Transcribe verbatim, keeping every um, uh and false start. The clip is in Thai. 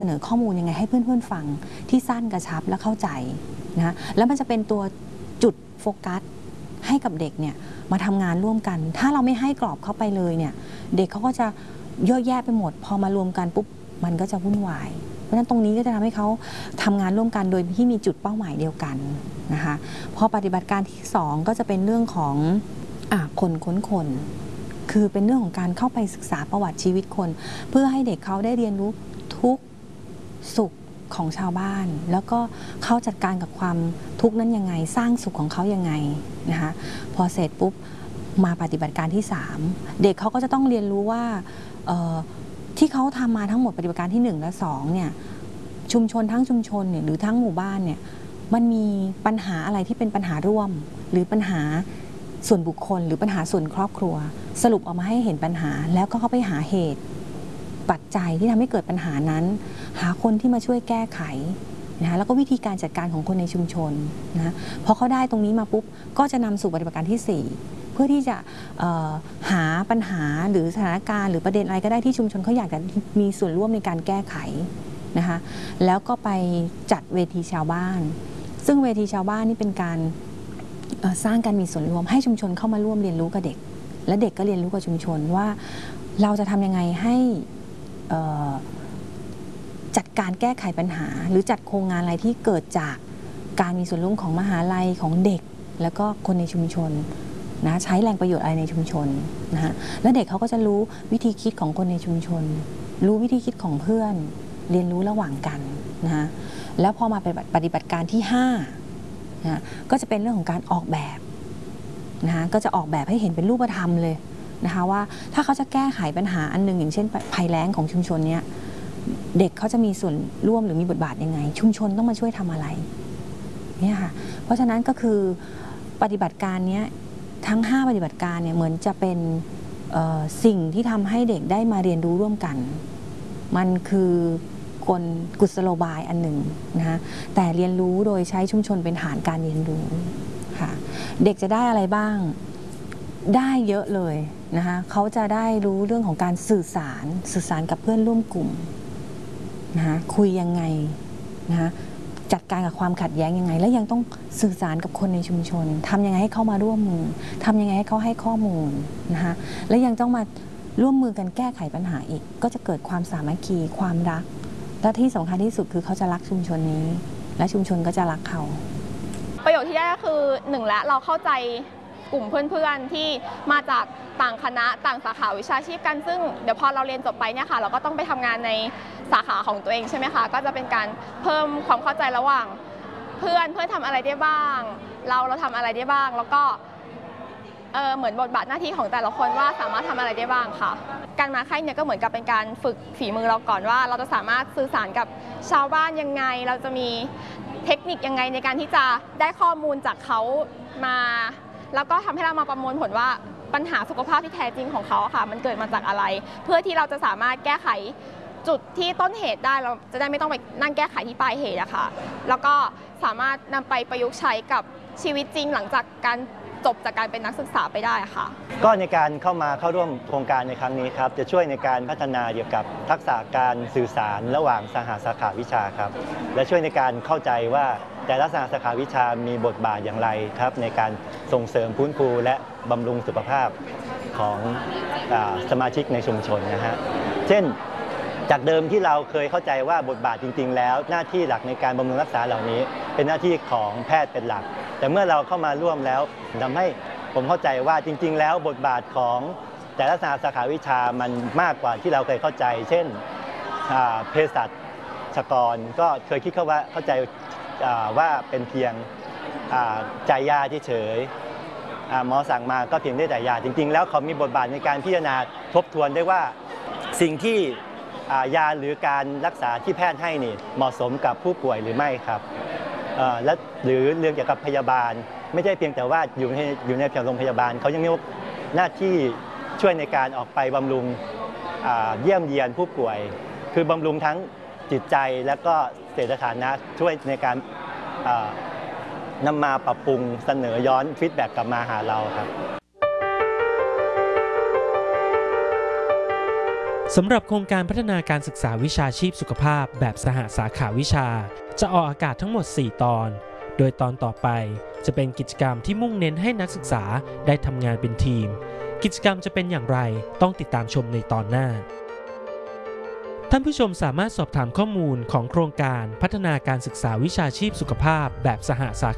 เสนอข้อมูลยังไงให้เพื่อนๆฟังที่สั้นกระชับและเข้าใจนะแล้วมันจะเป็นตัวจุดโฟกัสให้กับเด็กเนี่ยมาทำงานร่วมกันถ้าเราไม่ให้กรอบเข้าไปเลยเนี่ยเด็กเขาก็จะเยอะแยะไปหมดพอมารวมกันปุ๊บมันก็จะวุ่นวายเพราะฉะนั้นตรงนี้ก็จะทำให้เขาทำงานร่วมกันโดยที่มีจุดเป้าหมายเดียวกันนะคะพอปฏิบัติการที่สองก็จะเป็นเรื่องของอ่ะคนค้นคนคือเป็นเรื่องของการเข้าไปศึกษาประวัติชีวิตคนเพื่อให้เด็กเขาได้เรียนรู้ทุกสุขของชาวบ้านแล้วก็เขาจัดการกับความทุกข์นั้นยังไงสร้างสุขของเขายังไงนะคะพอเสร็จปุ๊บมาปฏิบัติการที่สามเด็กเขาก็จะต้องเรียนรู้ว่าที่เขาทำมาทั้งหมดปฏิบัติการที่หนึ่งและสองเนี่ยชุมชนทั้งชุมชนเนี่ยหรือทั้งหมู่บ้านเนี่ยมันมีปัญหาอะไรที่เป็นปัญหาร่วมหรือปัญหาส่วนบุคคลหรือปัญหาส่วนครอบครัวสรุปออกมาให้เห็นปัญหาแล้วก็เข้าไปหาเหตุปัจจัยที่ทำให้เกิดปัญหานั้นหาคนที่มาช่วยแก้ไขนะแล้วก็วิธีการจัดการของคนในชุมชนนะพอเขาได้ตรงนี้มาปุ๊บก็จะนำสู่ปฏิบัติการที่สี่เพื่อที่จะหาปัญหาหรือสถานการณ์หรือประเด็นอะไรก็ได้ที่ชุมชนเขาอยากจะมีส่วนร่วมในการแก้ไขนะคะแล้วก็ไปจัดเวทีชาวบ้านซึ่งเวทีชาวบ้านนี่เป็นการสร้างการมีส่วนร่วมให้ชุมชนเข้ามาร่วมเรียนรู้กับเด็กและเด็กก็เรียนรู้กับชุมชนว่าเราจะทำยังไงให้จัดการแก้ไขปัญหาหรือจัดโครงงานอะไรที่เกิดจากการมีส่วนร่วมของมหาลัยของเด็กแล้วก็คนในชุมชนนะใช้แรงประโยชน์อะไรในชุมชนนะฮะและเด็กเขาก็จะรู้วิธีคิดของคนในชุมชนรู้วิธีคิดของเพื่อนเรียนรู้ระหว่างกันนะฮะแล้วพอมาปฏิบัติการที่ห้านะก็จะเป็นเรื่องของการออกแบบนะฮะก็จะออกแบบให้เห็นเป็นรูปธรรมเลยนะคะว่าถ้าเขาจะแก้ไขปัญหาอันหนึ่งอย่างเช่นภัยแล้งของชุมชนเนี้ยเด็กเขาจะมีส่วนร่วมหรือมีบทบาทยังไงชุมชนต้องมาช่วยทำอะไรเนี่ยค่ะเพราะฉะนั้นก็คือปฏิบัติการนี้ทั้งห้าปฏิบัติการเนี่ยเหมือนจะเป็นสิ่งที่ทำให้เด็กได้มาเรียนรู้ร่วมกันมันคือกลกุศโลบายอันหนึ่งนะคะแต่เรียนรู้โดยใช้ชุมชนเป็นฐานการเรียนรู้ค่ะเด็กจะได้อะไรบ้างได้เยอะเลยนะคะเขาจะได้รู้เรื่องของการสื่อสารสื่อสารกับเพื่อนร่วมกลุ่มนะคะคุยยังไงนะคะจัดการกับความขัดแย้งยังไงและยังต้องสื่อสารกับคนในชุมชนทำยังไงให้เขามาร่วมมือทำยังไงให้เขาให้ข้อมูลนะคะและยังต้องมาร่วมมือกันแก้ไขปัญหาอีกก็จะเกิดความสามัคคีความรักและที่สำคัญที่สุดคือเขาจะรักชุมชนนี้และชุมชนก็จะรักเขาประโยชน์ที่ได้ก็คือหนึ่งและเราเข้าใจกลุ่มเพื่อนๆที่มาจากต่างคณะต่างสาขาวิชาชีพกันซึ่งเดี๋ยวพอเราเรียนจบไปเนี่ยค่ะเราก็ต้องไปทำงานในสาขาของตัวเองใช่ไหมคะก็จะเป็นการเพิ่มความเข้าใจระหว่างเพื่อนเพื่อนทำอะไรได้บ้างเราเราทำอะไรได้บ้างแล้วก็เออเหมือนบทบาทหน้าที่ของแต่ละคนว่าสามารถทำอะไรได้บ้างค่ะการมาค่ายเนี่ยก็เหมือนกับเป็นการฝึกฝีมือเราก่อนว่าเราจะสามารถสื่อสารกับชาวบ้านยังไงเราจะมีเทคนิคยังไงในการที่จะได้ข้อมูลจากเขามาแล้วก็ทำให้เรามาประมวลผลว่าปัญหาสุขภาพที่แท้จริงของเขาค่ะมันเกิดมาจากอะไรเพื่อที่เราจะสามารถแก้ไขจุดที่ต้นเหตุได้เราจะได้ไม่ต้องไปนั่งแก้ไขที่ปลายเหตุอะค่ะแล้วก็สามารถนำไปประยุกต์ใช้กับชีวิตจริงหลังจากการจบจากการเป็นนักศึกษาไปได้ค่ะก็ในการเข้ามาเข้าร่วมโครงการในครั้งนี้ครับจะช่วยในการพัฒนาเกี่ยวกับทักษะการสื่อสารระหว่างสหสาขาวิชาครับและช่วยในการเข้าใจว่าแต่ละสหสาขาวิชามีบทบาทอย่างไรครับในการส่งเสริมฟื้นฟูและบำรุงสุขภาพของสมาชิกในชุมชนนะฮะเช่นจากเดิมที่เราเคยเข้าใจว่าบทบาทจริงๆแล้วหน้าที่หลักในการบำรุงรักษาเหล่านี้เป็นหน้าที่ของแพทย์เป็นหลักแต่เมื่อเราเข้ามาร่วมแล้วทำให้ผมเข้าใจว่าจริงๆแล้วบทบาทของแต่ละสาขาวิชามันมากกว่าที่เราเคยเข้าใจเช่นเภสัชกรก็เคยคิดเข้าว่าเข้าใจว่าเป็นเพียงจ่ายยาเฉยๆหมอสั่งมาก็เพียงได้จ่ายยาจริงๆแล้วเขามีบทบาทในการพิจารณาทบทวนได้ว่าสิ่งที่ยาหรือการรักษาที่แพทย์ให้นี่เหมาะสมกับผู้ป่วยหรือไม่ครับและหรือเรื่องเกี่ยวกับพยาบาลไม่ใช่เพียงแต่ว่าอยู่ในอยู่ในโรงพยาบาลเขายังมีหน้าที่ช่วยในการออกไปบำรุงเยี่ยมเยียนผู้ป่วยคือบำรุงทั้งจิตใจและก็เศรษฐฐานะช่วยในการนำมาปรับปรุงเสนอย้อนฟีดแบ็กกลับมาหาเราครับสำหรับโครงการพัฒนาการศึกษาวิชาชีพสุขภาพแบบสหสาขาวิชาจะออกอากาศทั้งหมดสี่ตอนโดยตอนต่อไปจะเป็นกิจกรรมที่มุ่งเน้นให้นักศึกษาได้ทำงานเป็นทีมกิจกรรมจะเป็นอย่างไรต้องติดตามชมในตอนหน้าท่านผู้ชมสามารถสอบถามข้อมูลของโครงการพัฒนาการศึกษาวิชาชีพสุขภาพแบบสหสา